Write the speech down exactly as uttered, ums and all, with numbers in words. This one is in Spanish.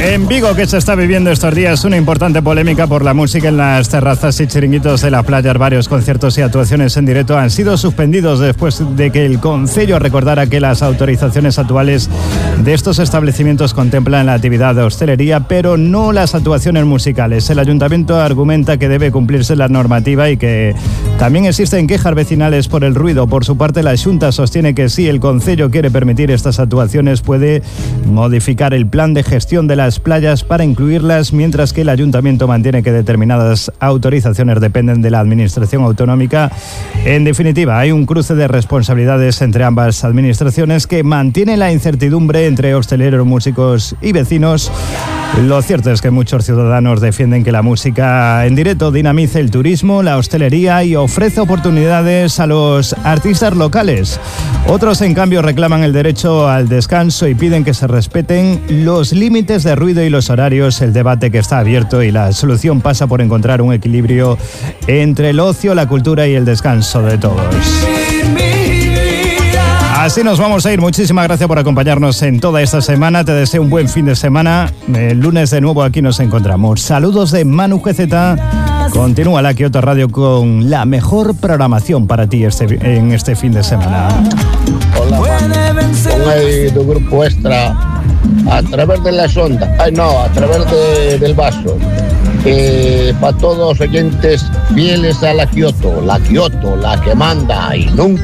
En Vigo, que se está viviendo estos días una importante polémica por la música en las terrazas y chiringuitos de la playa. Varios conciertos y actuaciones en directo han sido suspendidos después de que el concello recordara que las autorizaciones actuales de estos establecimientos contemplan la actividad de hostelería, pero no las actuaciones musicales. El ayuntamiento argumenta que debe cumplirse la normativa y que también existen quejas vecinales por el ruido. Por su parte, la Xunta sostiene que si el concello quiere permitir estas actuaciones, puede modificar el plan de gestión de las playas para incluirlas, mientras que el ayuntamiento mantiene que determinadas autorizaciones dependen de la administración autonómica. En definitiva, hay un cruce de responsabilidades entre ambas administraciones que mantiene la incertidumbre entre hosteleros, músicos y vecinos. Lo cierto es que muchos ciudadanos defienden que la música en directo dinamice el turismo, la hostelería y ofrece oportunidades a los artistas locales. Otros, en cambio, reclaman el derecho al descanso y piden que se respeten los límites de ruido y los horarios. El debate que está abierto y la solución pasa por encontrar un equilibrio entre el ocio, la cultura y el descanso de todos. Así nos vamos a ir. Muchísimas gracias por acompañarnos en toda esta semana. Te deseo un buen fin de semana. El lunes de nuevo aquí nos encontramos. Saludos de Manu G Z. Continúa la Kyoto Radio con la mejor programación para ti este, en este fin de semana. Hola, Manu. Pon ahí tu grupo extra a través de las ondas. Ay, no, a través de, del vaso. Eh, para todos los oyentes fieles a la Kyoto. La Kyoto, la que manda y nunca.